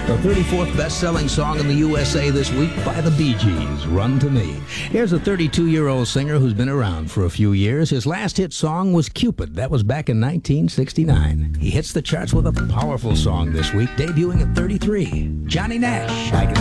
The 34th best-selling song in the USA this week by the Bee Gees, Run to Me. Here's a 32-year-old singer who's been around for a few years. His last hit song was Cupid. That was back in 1969. He hits the charts with a powerful song this week, debuting at 33. Johnny Nash, I Can